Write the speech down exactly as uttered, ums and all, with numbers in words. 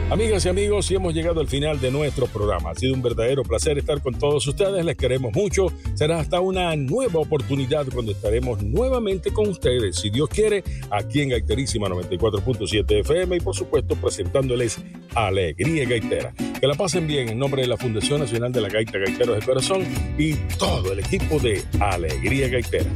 Amigas y amigos, y hemos llegado al final de nuestro programa. Ha sido un verdadero placer estar con todos ustedes. Les queremos mucho. Será hasta una nueva oportunidad cuando estaremos nuevamente con ustedes, si Dios quiere, aquí en Gaiterísima noventa y cuatro punto siete F M y por supuesto presentándoles Alegría Gaitera. Que la pasen bien en nombre de la Fundación Nacional de la Gaita Gaiteros de Corazón y todo el equipo de Alegría Gaitera.